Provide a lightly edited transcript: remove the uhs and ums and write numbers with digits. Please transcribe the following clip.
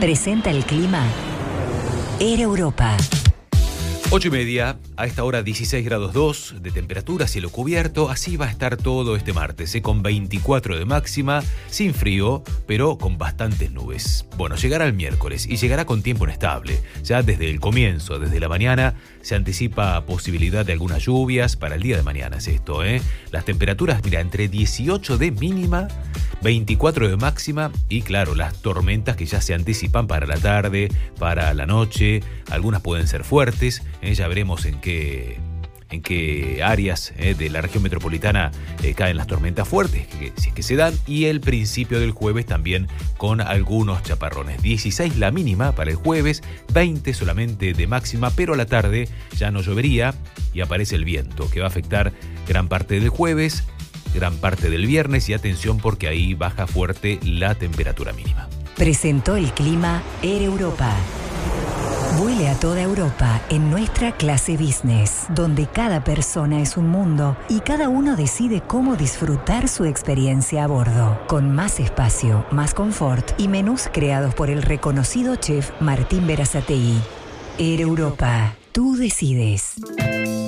Presenta el clima Air Europa. 8:30, a esta hora 16 grados 2 de temperatura, cielo cubierto. Así va a estar todo este martes, con 24 de máxima, sin frío, pero con bastantes nubes. Bueno, llegará el miércoles y llegará con tiempo inestable. Ya desde el comienzo, desde la mañana, se anticipa posibilidad de algunas lluvias para el día de mañana, es esto, Las temperaturas, mira, entre 18 de mínima, 24 de máxima y claro, las tormentas que ya se anticipan para la tarde, para la noche. Algunas pueden ser fuertes, ya veremos en qué áreas de la región metropolitana caen las tormentas fuertes, si es que se dan, y el principio del jueves también con algunos chaparrones. 16 la mínima para el jueves, 20 solamente de máxima, pero a la tarde ya no llovería y aparece el viento que va a afectar gran parte del jueves, gran parte del viernes, y atención porque ahí baja fuerte la temperatura mínima. Presentó el clima Air Europa. Vuele a toda Europa en nuestra clase business, donde cada persona es un mundo y cada uno decide cómo disfrutar su experiencia a bordo. Con más espacio, más confort y menús creados por el reconocido chef Martín Berazategui. Air Europa, tú decides.